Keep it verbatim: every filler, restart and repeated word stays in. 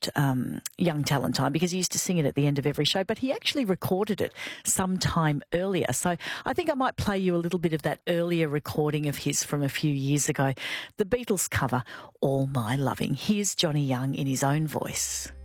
loved um, Young Talent Time because he used to sing it at the end of every show, but he actually recorded it sometime earlier. So I think I might play you a little bit of that earlier recording of his from a few years ago. The Beatles cover, All My Loving. Here's Johnny Young in his own voice.